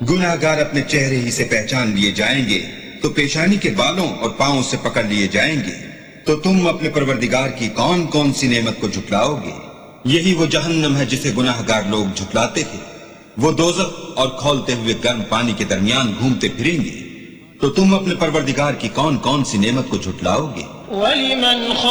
गुनाहगार अपने चेहरे ही से पहचान लिए जाएंगे तो पेशानी के बालों और पांवों से पकड़ लिए जाएंगे। तो तुम अपने परवरदिगार की कौन कौन सी नेमत को झुटलाओगे? यही वो जहन्नम है जिसे गुनाहगार लोग झुटलाते थे। वो दोज़ख और खौलते हुए गर्म पानी के दरमियान घूमते फिरेंगे। तो तुम अपने परवरदिगार की कौन कौन सी नेमत को झुटलाओगे?